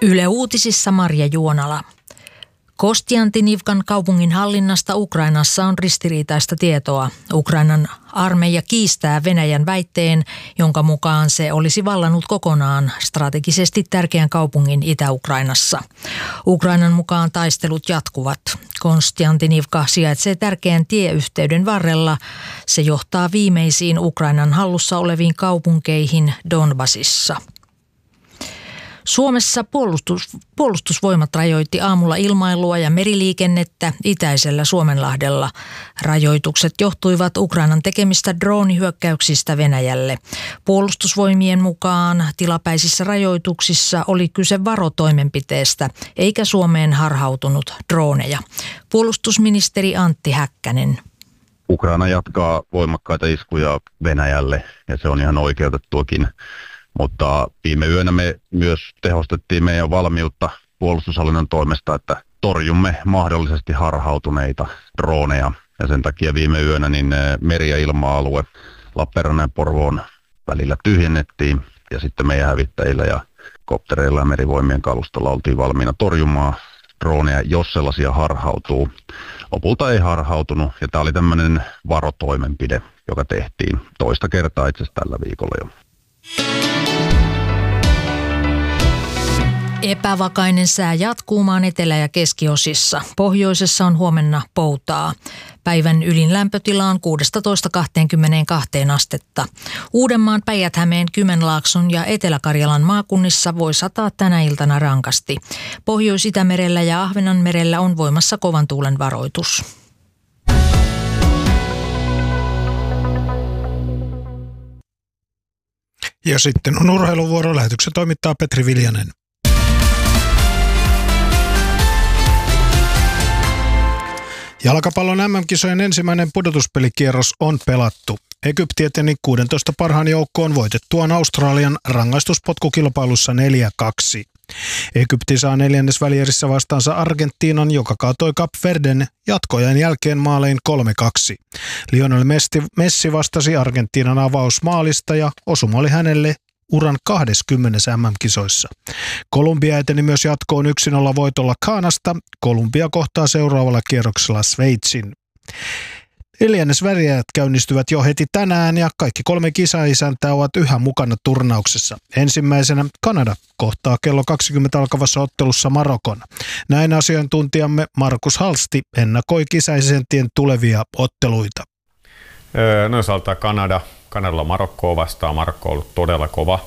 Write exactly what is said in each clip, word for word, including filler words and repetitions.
Yle Uutisissa Marja Juonala. Kostiantinivkan kaupungin hallinnasta Ukrainassa on ristiriitaista tietoa. Ukrainan armeija kiistää Venäjän väitteen, jonka mukaan se olisi vallannut kokonaan strategisesti tärkeän kaupungin Itä-Ukrainassa. Ukrainan mukaan taistelut jatkuvat. Kostiantinivka sijaitsee tärkeän tieyhteyden varrella. Se johtaa viimeisiin Ukrainan hallussa oleviin kaupunkeihin Donbasissa. Suomessa puolustus, puolustusvoimat rajoitti aamulla ilmailua ja meriliikennettä itäisellä Suomenlahdella. Rajoitukset johtuivat Ukrainan tekemistä droonihyökkäyksistä Venäjälle. Puolustusvoimien mukaan tilapäisissä rajoituksissa oli kyse varotoimenpiteestä, eikä Suomeen harhautunut drooneja. Puolustusministeri Antti Häkkänen. Ukraina jatkaa voimakkaita iskuja Venäjälle ja se on ihan oikeutettuakin. Mutta viime yönä me myös tehostettiin meidän valmiutta puolustushallinnon toimesta, että torjumme mahdollisesti harhautuneita droneja. Ja sen takia viime yönä niin meri- ja ilma-alue Lappeenrannan ja Porvoon välillä tyhjennettiin. Ja sitten meidän hävittäjillä ja koptereilla ja merivoimien kalustolla oltiin valmiina torjumaan droneja, jos sellaisia harhautuu. Lopulta ei harhautunut ja tämä oli tämmöinen varotoimenpide, joka tehtiin toista kertaa itse asiassa tällä viikolla jo. Epävakainen sää jatkuu maan etelä- ja keskiosissa. Pohjoisessa on huomenna poutaa. Päivän ylin lämpötila on kuusitoista kaksikymmentäkaksi astetta. Uudenmaan, Päijät-Hämeen, Kymenlaakson ja Etelä-Karjalan maakunnissa voi sataa tänä iltana rankasti. Pohjois-Itämerellä ja Ahvenanmerellä on voimassa kovan tuulen varoitus. Ja sitten on urheiluvuoro. Lähetyksen toimittaa Petri Viljanen. Jalkapallon M M-kisojen ensimmäinen pudotuspelikierros on pelattu. Egypti eteni kuusitoista parhaan joukkoon voitettuaan Australian rangaistuspotkukilpailussa neljä kaksi. Egypti saa neljännesvälierissä vastaansa Argentiinan, joka kaatoi Kap Verden jatkojen jälkeen maalein kolme kaksi. Lionel Messi vastasi Argentiinan avausmaalista ja osuma oli hänelle uran kaksikymmentä M M-kisoissa. Kolumbia eteni myös jatkoon yksi nolla voitolla Ghanasta. Kolumbia kohtaa seuraavalla kierroksella Sveitsin. Neljännesvälierät käynnistyvät jo heti tänään ja kaikki kolme kisaisäntää ovat yhä mukana turnauksessa. Ensimmäisenä Kanada kohtaa kello kaksikymmentä alkavassa ottelussa Marokon. Näin asiantuntijamme Markus Halsti ennakoi kisaisäntien tulevia otteluita. Öö, no jos aloittaa Kanada. Kanadalla Marokkoa vastaan. Marokko on ollut todella kova.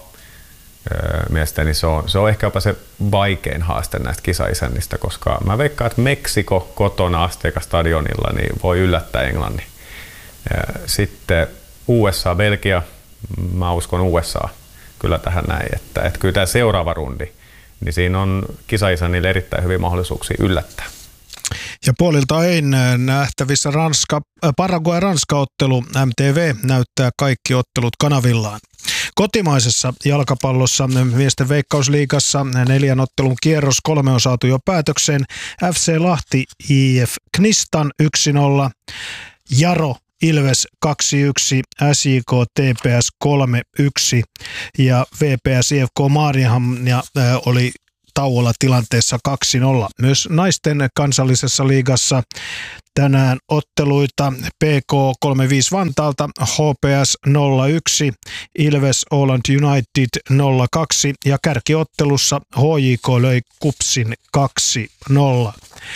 Öö, mielestäni se on, se on ehkä jopa se vaikein haaste näistä kisaisännistä, koska mä veikkaan, että Meksiko kotona Azteca stadionilla niin voi yllättää Englannin. Öö, sitten U S A, Belgia. Mä uskon U S A kyllä tähän näin, että, että kyllä tämä seuraava rundi, niin siinä on kisaisännille erittäin hyviä mahdollisuuksia yllättää. Ja puolilta ei nähtävissä Ranska, Paraguay-Ranska-ottelu. M T V näyttää kaikki ottelut kanavillaan. Kotimaisessa jalkapallossa miesten veikkausliigassa neljän ottelun kierros kolme on saatu jo päätökseen. F C Lahti I F Knistan yksi nolla, Jaro Ilves kaksi yksi, S J K T P S kolme yksi ja V P S I F K Maarianhamnia oli tauolla tilanteessa kaksi nolla. Myös naisten kansallisessa liigassa tänään otteluita P K kolme viisi Vantaalta, H P S nolla yksi, Ilves Åland United nolla kaksi ja kärkiottelussa H J K löi Kupsin kaksi nolla.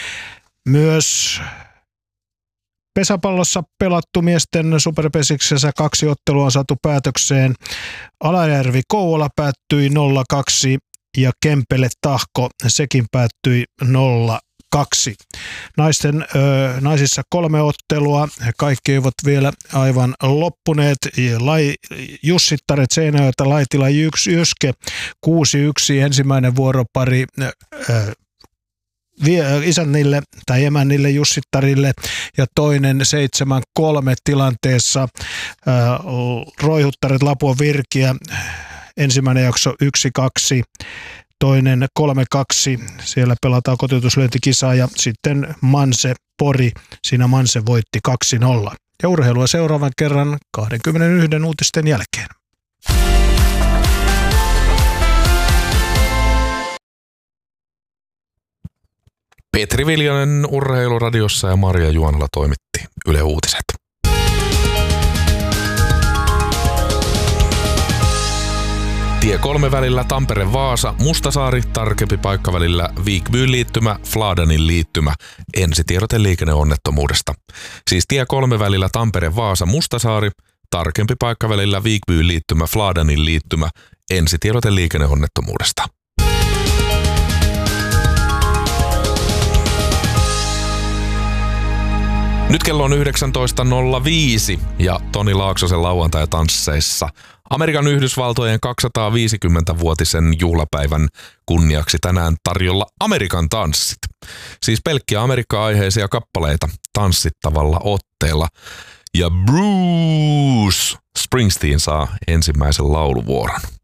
Myös pesäpallossa pelattu miesten superpesiksessä kaksi ottelua on saatu päätökseen. Alajärvi Kouvola päättyi nolla kaksi. Ja Kempele Tahko, sekin päättyi nolla kaksi. Naisten, ö, naisissa kolme ottelua, kaikki eivät vielä aivan loppuneet. Lai, Jussittaret Seinäjoelta Laitila Jyske kuusi yksi, ensimmäinen vuoropari ö, isännille tai emännille Jussittarille ja toinen seitsemän kolme tilanteessa ö, Roihuttaret Lapua Virkiä. Ensimmäinen jakso yksi kaksi, toinen kolme kaksi, siellä pelataan kotiutuslyöntikisaa ja sitten Manse Pori, siinä Manse voitti kaksi nolla. Ja urheilua seuraavan kerran kaksikymmentäyksi uutisten jälkeen. Petri Viljanen Urheiluradiossa ja Marja Juonala toimitti Yle Uutiset. Tie kolme välillä Tampere-Vaasa, Mustasaari, tarkempi paikka välillä Viikbyyn liittymä, Fladanin liittymä, ensitiedote liikenneonnettomuudesta. Siis tie kolme välillä Tampere-Vaasa, Mustasaari, tarkempi paikka välillä Viikbyyn liittymä, Fladanin liittymä, ensitiedote liikenneonnettomuudesta. Nyt kello on yhdeksäntoista nolla viisi ja Toni Laaksosen lauantai-tansseissa Amerikan Yhdysvaltojen kaksisataaviisikymmentävuotisen juhlapäivän kunniaksi tänään tarjolla Amerikan tanssit. Siis pelkkiä Amerikka-aiheisia kappaleita tanssittavalla otteella. Ja Bruce Springsteen saa ensimmäisen lauluvuoron.